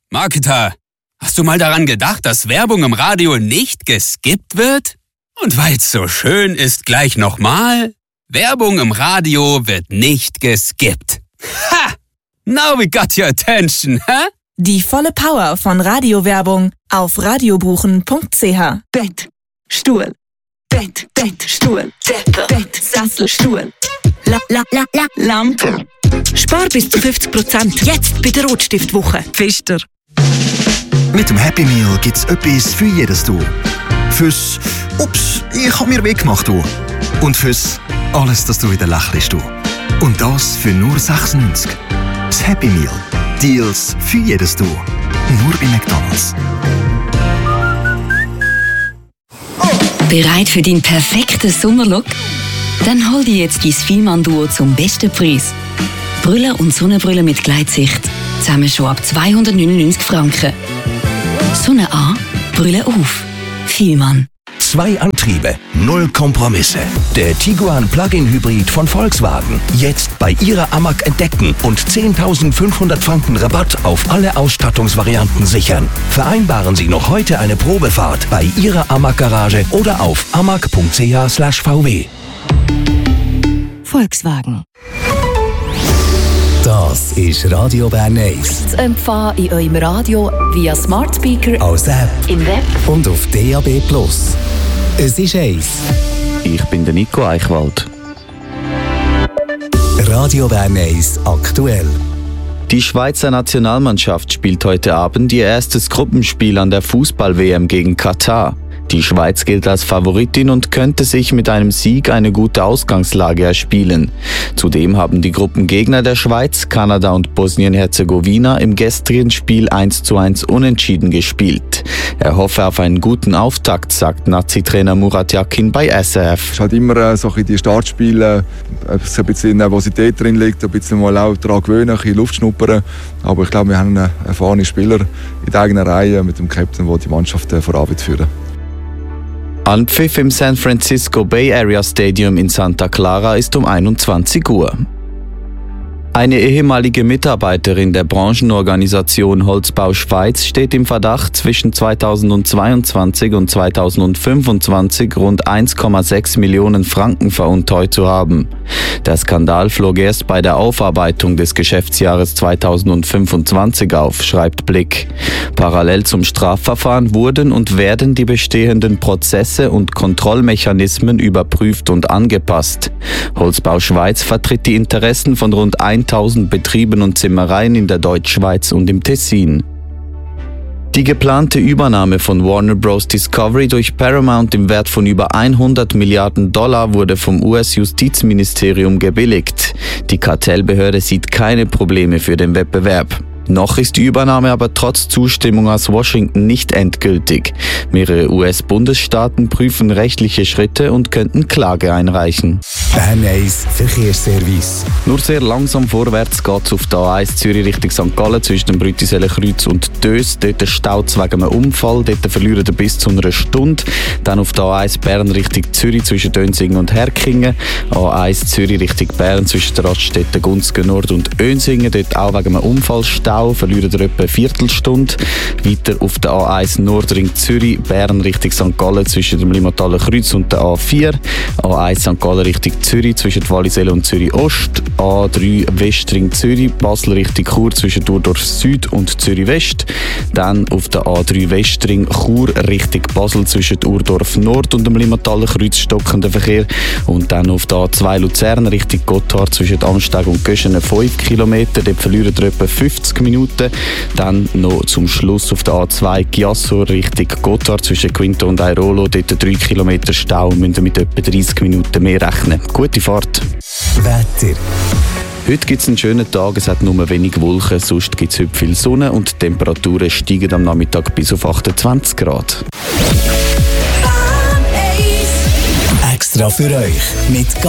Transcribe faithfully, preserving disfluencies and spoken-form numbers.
Marketer, hast du mal daran gedacht, dass Werbung im Radio nicht geskippt wird? Und weil's so schön ist, gleich nochmal. Werbung im Radio wird nicht geskippt. Ha! Now we got your attention, huh? Die volle Power von Radiowerbung auf radiobuchen punkt c h. Bett, Stuhl, Bett, Bett, Stuhl, Decke, Bett, Sessel, Stuhl, la, la, la, la, Lampe. Spar bis zu fünfzig Prozent jetzt bei der Rotstiftwoche. Pfister. Mit dem Happy Meal gibt's etwas für jedes Du. Fürs «Ups, ich hab mir weggemacht» Du. Und fürs «Alles, das du wieder lächelst» Du. Und das für nur sechsundneunzig. Das Happy Meal. Deals für jedes Du. Nur bei McDonald's. Bereit für deinen perfekten Sommerlook? Dann hol dir jetzt dein Fielmann-Duo zum besten Preis. Brille und Sonnenbrille mit Gleitsicht. Zusammen schon ab zweihundertneunundneunzig Franken. Sonne an, Brille auf. Fielmann. Zwei Antriebe, null Kompromisse. Der Tiguan Plug-in Hybrid von Volkswagen. Jetzt bei Ihrer A M A G entdecken und zehntausendfünfhundert Franken Rabatt auf alle Ausstattungsvarianten sichern. Vereinbaren Sie noch heute eine Probefahrt bei Ihrer A M A G-Garage oder auf amag punkt c h slash v w. Volkswagen. Das ist Radio Bern eins. Zu empfangen in eurem Radio via Smart Speaker, Als App im Web und auf D A B plus. Es ist eins. Ich bin der Nico Eichwald. Radio Bern eins aktuell. Die Schweizer Nationalmannschaft spielt heute Abend ihr erstes Gruppenspiel an der Fußball-W M gegen Katar. Die Schweiz gilt als Favoritin und könnte sich mit einem Sieg eine gute Ausgangslage erspielen. Zudem haben die Gruppengegner der Schweiz, Kanada und Bosnien-Herzegowina im gestrigen Spiel eins zu eins unentschieden gespielt. Er hoffe auf einen guten Auftakt, sagt Nazi-Trainer Murat Yakin bei S R F. Es ist halt immer so in die Startspiele, ob es ein bisschen Nervosität drin liegt, ein bisschen mal auch daran gewöhnen, ein bisschen Luft schnuppern. Aber ich glaube, wir haben einen erfahrenen Spieler in der eigenen Reihe mit dem Captain, der die Mannschaft voran wird führen. Anpfiff im San Francisco Bay Area Stadium in Santa Clara ist um einundzwanzig Uhr. Eine ehemalige Mitarbeiterin der Branchenorganisation Holzbau Schweiz steht im Verdacht, zwischen zweitausendzweiundzwanzig und zweitausendfünfundzwanzig rund eins Komma sechs Millionen Franken veruntreut zu haben. Der Skandal flog erst bei der Aufarbeitung des Geschäftsjahres zweitausendfünfundzwanzig auf, schreibt Blick. Parallel zum Strafverfahren wurden und werden die bestehenden Prozesse und Kontrollmechanismen überprüft und angepasst. Holzbau Schweiz vertritt die Interessen von rund tausend Betrieben und Zimmereien in der Deutschschweiz und im Tessin. Die geplante Übernahme von Warner Bros. Discovery durch Paramount im Wert von über hundert Milliarden Dollar wurde vom U S-Justizministerium gebilligt. Die Kartellbehörde sieht keine Probleme für den Wettbewerb. Noch ist die Übernahme aber trotz Zustimmung aus Washington nicht endgültig. Mehrere U S-Bundesstaaten prüfen rechtliche Schritte und könnten Klage einreichen. Bern eins Verkehrsservice. Nur sehr langsam vorwärts geht es auf der A eins Zürich Richtung Sankt Gallen zwischen dem Brütiseller-Kreuz und Dös. Dort staut es wegen einem Unfall. Dort verlieren ihr bis zu einer Stunde. Dann auf der A eins Bern Richtung Zürich zwischen Dönsingen und Herkingen. A eins Zürich Richtung Bern zwischen der Raststätte Gunzgen Nord und Önsingen. Dort auch wegen einem Unfallstau. Verlieren ihr etwa eine Viertelstunde. Weiter auf der A eins Nordring Zürich, Bern Richtung Sankt Gallen zwischen dem Limmataler Kreuz und der A vier. A eins Sankt Gallen Richtung Zürich zwischen Wallisellen und Zürich Ost. A drei Westring Zürich, Basel Richtung Chur zwischen Urdorf Süd und Zürich West. Dann auf der A drei Westring Chur Richtung Basel zwischen Urdorf Nord und dem Limmataler Kreuz stockender Verkehr. Und dann auf der A zwei Luzern Richtung Gotthard zwischen Amsteg und Göschenen fünf Kilometer. Dort verlieren ihr etwa fünfzig Minuten. Dann noch zum Schluss auf der A zwei Chiasso Richtung Gotthard zwischen Quinto und Airolo. Dort drei Kilometer Stau, müssen mit etwa dreißig Minuten mehr rechnen. Gute Fahrt. Wetter. Heute gibt es einen schönen Tag, es hat nur wenig Wolken, sonst gibt es heute viel Sonne und die Temperaturen steigen am Nachmittag bis auf achtundzwanzig Grad. Extra für euch mit